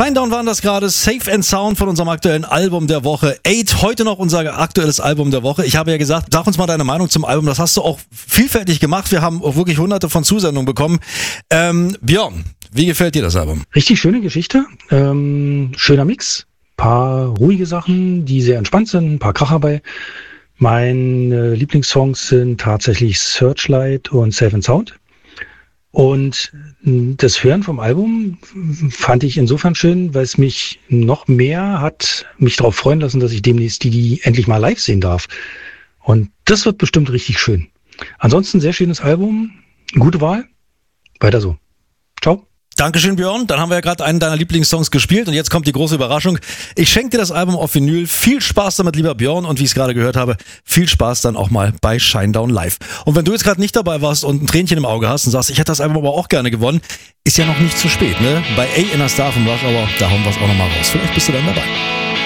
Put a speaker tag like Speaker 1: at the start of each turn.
Speaker 1: Shinedown waren das gerade, Safe and Sound von unserem aktuellen Album der Woche. 8, heute noch unser aktuelles Album der Woche. Ich habe ja gesagt, sag uns mal deine Meinung zum Album. Das hast du auch vielfältig gemacht. Wir haben auch wirklich hunderte von Zusendungen bekommen. Björn, wie gefällt dir das Album?
Speaker 2: Richtig schöne Geschichte, schöner Mix, paar ruhige Sachen, die sehr entspannt sind, ein paar Kracher bei. Meine Lieblingssongs sind tatsächlich Searchlight und Safe and Sound. Und das Hören vom Album fand ich insofern schön, weil es mich noch mehr hat mich darauf freuen lassen, dass ich demnächst die endlich mal live sehen darf. Und das wird bestimmt richtig schön. Ansonsten sehr schönes Album, gute Wahl, weiter so. Ciao.
Speaker 1: Dankeschön, Björn. Dann haben wir ja gerade einen deiner Lieblingssongs gespielt und jetzt kommt die große Überraschung. Ich schenke dir das Album auf Vinyl. Viel Spaß damit, lieber Björn, und wie ich es gerade gehört habe, viel Spaß dann auch mal bei Shinedown Live. Und wenn du jetzt gerade nicht dabei warst und ein Tränchen im Auge hast und sagst, ich hätte das Album aber auch gerne gewonnen, ist ja noch nicht zu spät, ne? Bei A in a Star von Rush Hour, da hauen wir es auch nochmal raus. Vielleicht bist du dann dabei.